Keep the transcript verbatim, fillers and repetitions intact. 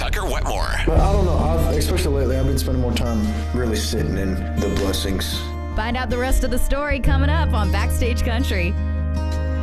Tucker Wetmore. But I don't know, I've, especially lately, I've been spending more time really sitting in the blessings. Find out the rest of the story coming up on Backstage Country.